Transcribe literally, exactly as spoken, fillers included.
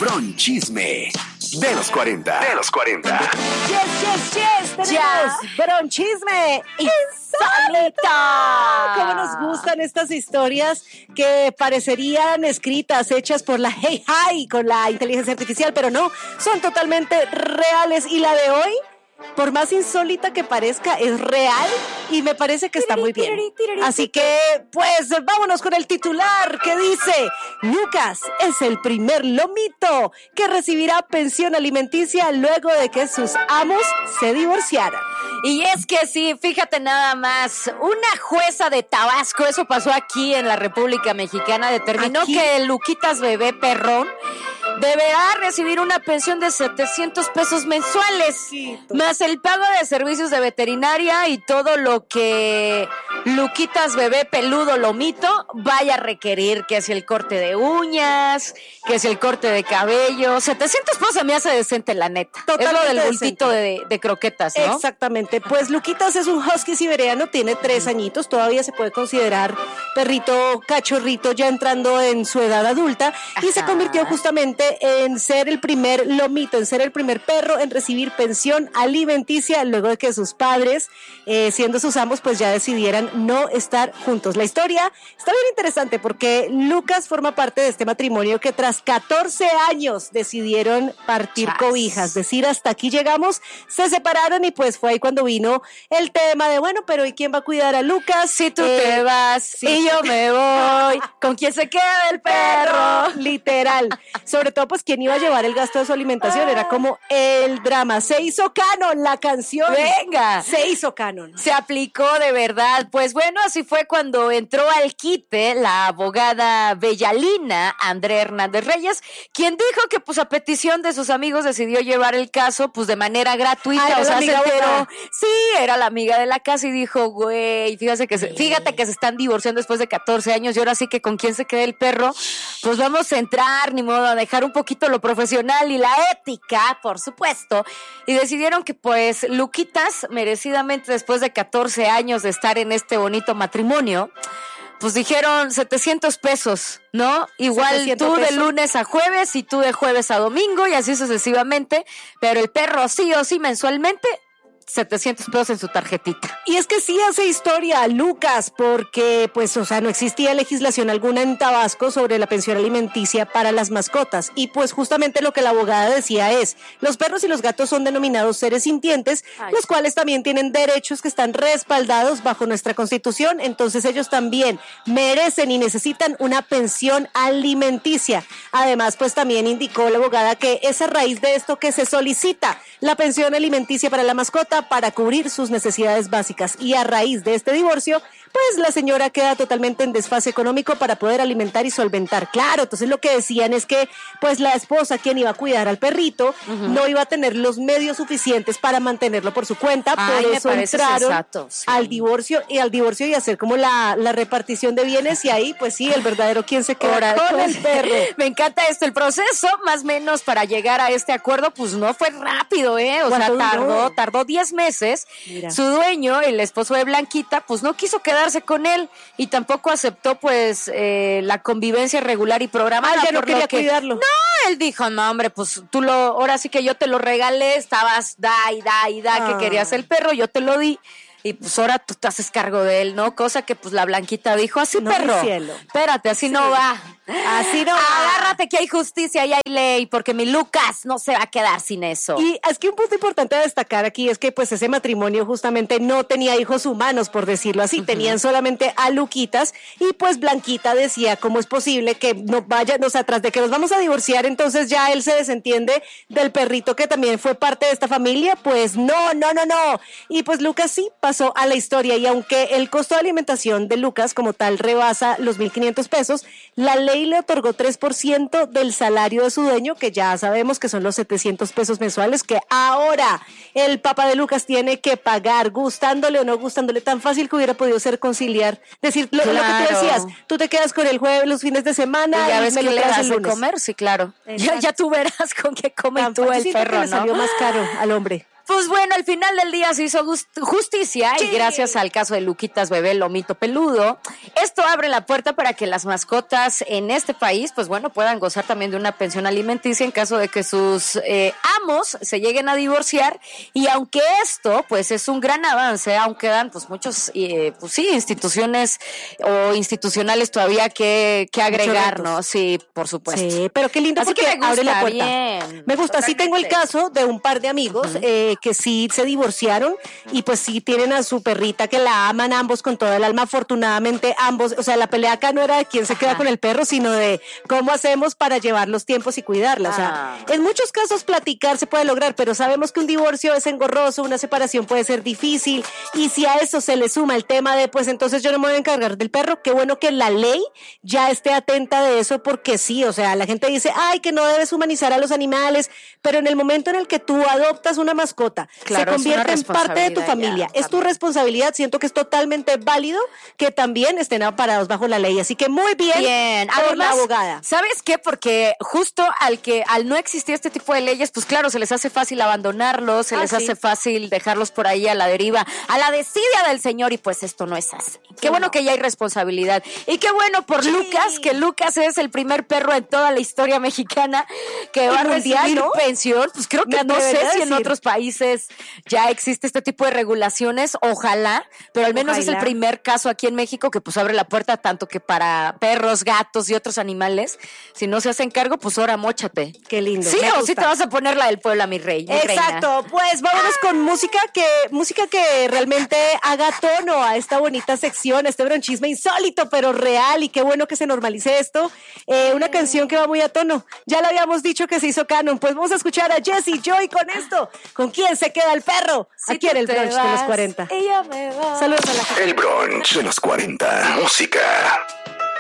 Bronchisme de los cuarenta. De los cuarenta. Yes, yes, yes. Tenemos ya. Bronchisme insólito. Cómo nos gustan estas historias que parecerían escritas, hechas por la Hey Hi con la inteligencia artificial, pero no, son totalmente reales. Y la de hoy, por más insólita que parezca, es real y me parece que está muy bien. Así que, pues, vámonos con el titular que dice: Lucas es el primer lomito que recibirá pensión alimenticia luego de que sus amos se divorciaran. Y es que sí, fíjate nada más, una jueza de Tabasco, eso pasó aquí en la República Mexicana, determinó ¿Aquí? que Luquitas Bebé Perrón deberá recibir una pensión de setecientos pesos mensuales, sí, más el pago de servicios de veterinaria y todo lo que Luquitas Bebé Peludo Lomito vaya a requerir, que es el corte de uñas, que es el corte de cabello. setecientos pesos se me hace decente, la neta. Totalmente es lo del bultito de, de croquetas, ¿no? Exactamente. Pues Luquitas es un husky siberiano, tiene tres añitos, todavía se puede considerar perrito cachorrito ya entrando en su edad adulta. Ajá. Y se convirtió justamente en ser el primer lomito, en ser el primer perro en recibir pensión alimenticia luego de que sus padres, eh, siendo sus amos, pues ya decidieran no estar juntos. La historia está bien interesante porque Lucas forma parte de este matrimonio que tras catorce años decidieron partir Chas. cobijas, decir hasta aquí llegamos, se separaron y pues fue ahí cuando vino el tema de bueno, pero ¿y quién va a cuidar a Lucas? Si tú eh, te vas sí. y yo me voy, ¿con quién se queda el perro? Literal. Sobre todo pues quién iba a llevar el gasto de su alimentación, era como el drama. Se hizo canon la canción. Venga. Se hizo canon. Se aplicó de verdad. Pues bueno, así fue cuando entró al quite la abogada Bellalina Andrea Hernández Reyes, quien dijo que pues a petición de sus amigos decidió llevar el caso pues de manera gratuita. Ah, o sea, se enteró. Sí, era la amiga de la casa y dijo, güey, fíjate que se, fíjate que se están divorciando después de catorce años y ahora sí que con quién se queda el perro, pues vamos a entrar, ni modo, a dejar un poquito lo profesional y la ética, por supuesto, y decidieron que pues Luquitas, merecidamente después de catorce años de estar en este bonito matrimonio, pues dijeron setecientos pesos, ¿no? Igual tú de lunes a jueves y tú de jueves a domingo y así sucesivamente, pero el perro sí o sí mensualmente setecientos pesos en su tarjetita. Y es que sí hace historia Lucas, porque pues, o sea, no existía legislación alguna en Tabasco sobre la pensión alimenticia para las mascotas, y pues justamente lo que la abogada decía es, los perros y los gatos son denominados seres sintientes, Ay. los cuales también tienen derechos que están respaldados bajo nuestra Constitución, entonces ellos también merecen y necesitan una pensión alimenticia. Además, pues también indicó la abogada que es a raíz de esto que se solicita la pensión alimenticia para la mascota para cubrir sus necesidades básicas, y a raíz de este divorcio pues la señora queda totalmente en desfase económico para poder alimentar y solventar. Claro, entonces lo que decían es que pues la esposa, quien iba a cuidar al perrito, uh-huh. no iba a tener los medios suficientes para mantenerlo por su cuenta. Ay, por eso entraron sensato, sí. al divorcio y al divorcio y hacer como la, la repartición de bienes, y ahí pues sí, el verdadero quien se queda Ahora, con el perro. Me encanta esto, el proceso más o menos para llegar a este acuerdo pues no fue rápido, ¿eh? O sea, tardó, duró? tardó diez meses. Mira. Su dueño, el esposo de Blanquita, pues no quiso quedar con él y tampoco aceptó pues eh, la convivencia regular y programada. Ah, ya no quería que, cuidarlo. No, él dijo, no hombre, pues tú lo, ahora sí que yo te lo regalé, estabas da y da y da ah. que querías el perro, yo te lo di. Y pues ahora tú te haces cargo de él, ¿no? Cosa que pues la Blanquita dijo, así no, perro, cielo. espérate, así sí. no va. Así no va. Agárrate que hay justicia y hay ley, porque mi Lucas no se va a quedar sin eso. Y es que un punto importante a destacar aquí es que pues ese matrimonio justamente no tenía hijos humanos, por decirlo así, uh-huh. tenían solamente a Luquitas, y pues Blanquita decía, ¿cómo es posible que no vayan, o sea, tras de que nos vamos a divorciar, entonces ya él se desentiende del perrito que también fue parte de esta familia? Pues no, no, no, no. Y pues Lucas sí pasó a la historia, y aunque el costo de alimentación de Lucas como tal rebasa los mil quinientos pesos, la ley le otorgó tres por ciento del salario de su dueño, que ya sabemos que son los setecientos pesos mensuales, que ahora el papá de Lucas tiene que pagar, gustándole o no gustándole. Tan fácil que hubiera podido ser conciliar, decir lo, claro. lo que tú decías, tú te quedas con el jueves, los fines de semana, y ya y ves me que lo le traes das el de lunes. comer, sí, claro. Ya, ya tú verás con qué come tú el perro, que le ¿no? salió más caro al hombre. pues bueno, al final del día se hizo justicia sí. y gracias al caso de Luquitas Bebé Lomito Peludo, esto abre la puerta para que las mascotas en este país, pues bueno, puedan gozar también de una pensión alimenticia en caso de que sus eh, amos se lleguen a divorciar. Y aunque esto, pues es un gran avance, aún quedan pues muchos, eh, pues sí, instituciones o institucionales todavía que, que agregar, ¿no? Sí, por supuesto. Sí, pero qué lindo. Así porque que me gusta, abre la puerta. Bien, me gusta, sí tengo el caso de un par de amigos uh-huh. eh, que sí se divorciaron y pues sí tienen a su perrita que la aman ambos con toda el alma, afortunadamente ambos, o sea, la pelea acá no era de quién se queda Ajá. con el perro, sino de cómo hacemos para llevar los tiempos y cuidarla, ah. o sea, en muchos casos platicar se puede lograr, pero sabemos que un divorcio es engorroso, una separación puede ser difícil, y si a eso se le suma el tema de, pues entonces yo no me voy a encargar del perro, qué bueno que la ley ya esté atenta de eso, porque sí, o sea, la gente dice, ay, que no debes humanizar a los animales, pero en el momento en el que tú adoptas una mascota, claro, se convierte en parte de tu familia, ya, es tu responsabilidad, siento que es totalmente válido que también estén amparados bajo la ley, así que muy bien, bien. por Además, la abogada. ¿Sabes qué? Porque justo al que al no existir este tipo de leyes, pues claro, se les hace fácil abandonarlos, se ah, les sí. hace fácil dejarlos por ahí a la deriva, a la desidia del señor, y pues esto no es así. Qué bueno que ya hay responsabilidad. Y qué bueno por sí. Lucas, que Lucas es el primer perro en toda la historia mexicana que va a recibir ¿no? pensión. Pues creo que no sé si en otros países ya existe este tipo de regulaciones, ojalá, pero al menos ojalá. Es el primer caso aquí en México que pues abre la puerta tanto que para perros, gatos y otros animales, si no se hacen cargo, pues ahora móchate. Qué lindo. Sí, o si te vas a poner la del Puebla, mi rey. Mi Exacto, reina. Pues vámonos con música que, música que realmente haga tono a esta bonita sección, este bronchisme insólito, pero real, y qué bueno que se normalice esto. Eh, una canción que va muy a tono. Ya lo habíamos dicho que se hizo canon, pues vamos a escuchar a Jessie Joy con esto. ¿Con quién se queda el perro? Si Aquí en el brunch vas, de los cuarenta. Ella me va. Saludos a la gente. El brunch de los cuarenta. Música.